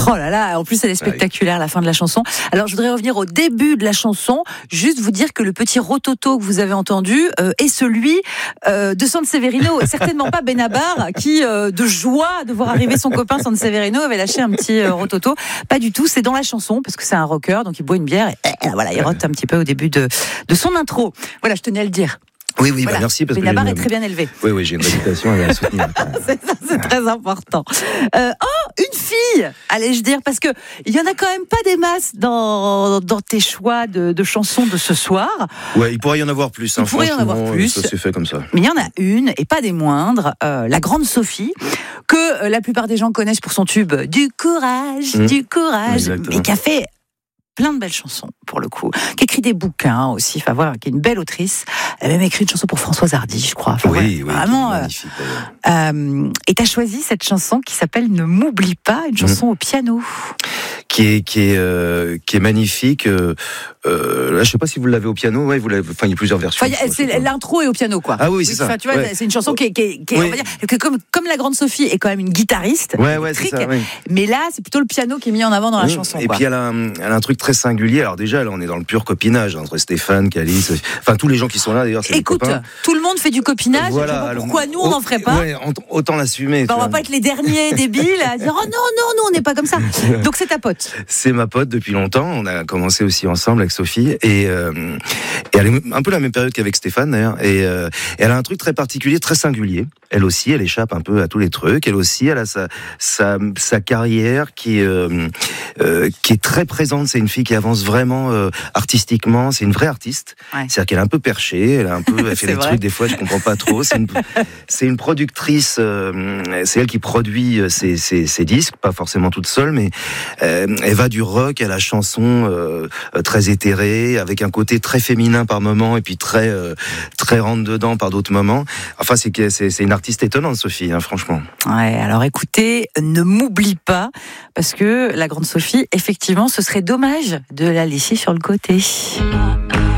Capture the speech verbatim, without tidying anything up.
Oh là là, en plus elle est spectaculaire, la fin de la chanson. Alors je voudrais revenir au début de la chanson, juste vous dire que le petit rototo que vous avez entendu euh, est celui euh, de Sanseverino, et certainement pas Benabar qui, euh, de joie de voir arriver son copain Sanseverino, avait lâché un petit euh, rototo. Pas du tout, c'est dans la chanson, parce que c'est un rocker, donc il boit une bière, et euh, voilà, il rote un petit peu au début de, de son intro. Voilà, je tenais à le dire. Oui, oui, Voilà. bah merci. Parce Benabar que est très bien élevé. Oui, oui, j'ai une réputation à soutenir. c'est, ça, c'est très important. Euh, oh, une fille, allais-je dire, parce que il y en a quand même pas des masses dans, dans tes choix de, de chansons de ce soir. Ouais, il pourrait y en avoir plus. Hein, il pourrait y en avoir plus. Ça s'est fait comme ça. Mais il y en a une, et pas des moindres, euh, la grande Sophie, que euh, la plupart des gens connaissent pour son tube du courage, mmh. du courage, Exactement. mais qui a fait plein de belles chansons, pour le coup, qui écrit des bouquins aussi, enfin voilà, qui est une belle autrice. Elle a même écrit une chanson pour Françoise Hardy, je crois. Enfin, oui, ouais, oui, vraiment. magnifique. Euh, euh, et t'as choisi cette chanson qui s'appelle Ne m'oublie pas, une chanson mmh. au piano. Qui est qui est euh, qui est magnifique. Euh, euh, là, je sais pas si vous l'avez au piano. Ouais, vous l'avez. Enfin, il y a plusieurs versions. Enfin, c'est, l'intro est au piano, quoi. Ah oui, c'est oui, ça. Tu vois, ouais. c'est une chanson qui est, qui est, qui est oui. on va dire, que comme comme la grande Sophie est quand même une guitariste, ouais, ouais, c'est ça, oui. mais là, c'est plutôt le piano qui est mis en avant dans la oui. chanson. Et quoi. puis elle a, un, elle a un truc très singulier. Alors déjà, là, on est dans le pur copinage entre Stéphane, Calice, enfin tous les gens qui sont là d'ailleurs. C'est Écoute, tout le monde fait du copinage. Voilà, je sais pas pourquoi alors, nous on n'en ferait pas. Ouais, autant l'assumer. Ben, on va pas être les derniers débiles à dire oh non non non on n'est pas comme ça. Donc c'est ta pote. C'est ma pote depuis longtemps. On a commencé aussi ensemble avec Sophie et, euh, et elle est un peu la même période qu'avec Stéphane d'ailleurs. Et, euh, et elle a un truc très particulier, très singulier. Elle aussi, elle échappe un peu à tous les trucs. Elle aussi, elle a sa sa, sa carrière qui euh, euh, qui est très présente. C'est une fille qui avance vraiment euh, artistiquement. C'est une vraie artiste. Ouais. C'est-à-dire qu'elle est un peu perchée. Elle a un peu, elle fait des vrai. trucs des fois je comprends pas trop. C'est une c'est une productrice. Euh, c'est elle qui produit ses, ses ses disques, pas forcément toute seule, mais euh, elle va du rock à la chanson euh, très éthérée, avec un côté très féminin par moments et puis très euh, très rentre dedans par d'autres moments. Enfin, c'est c'est c'est une artiste étonnante, Sophie, hein, franchement. Ouais, alors écoutez, ne m'oublie pas, parce que la grande Sophie, effectivement, ce serait dommage de la laisser sur le côté.